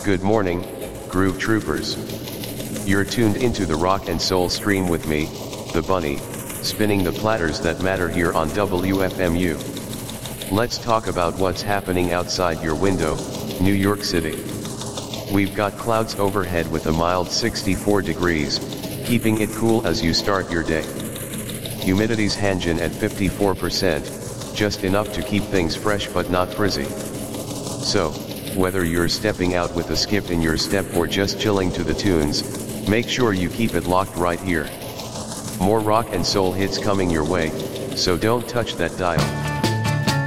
Good morning, Groove Troopers. You're tuned into the rock and soul stream with me, the Bunny, spinning the platters that matter here on WFMU. Let's talk about what's happening outside your window, New York City. We've got clouds overhead with a mild 64 degrees, keeping it cool as you start your day. Humidity's hanging at 54%, just enough to keep things fresh but not frizzy. So, whether you're stepping out with a skip in your step or just chilling to the tunes, make sure you keep it locked right here. More rock and soul hits coming your way, so don't touch that dial.